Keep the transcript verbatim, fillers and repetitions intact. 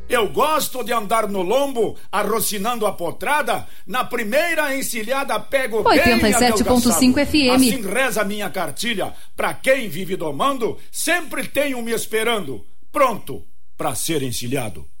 Eu gosto de andar no lombo, arrocinando a potrada. Na primeira encilhada pego bem oitenta e sete ponto cinco F M. Assim reza minha cartilha. Pra quem vive domando, sempre tem um me esperando, pronto pra ser encilhado.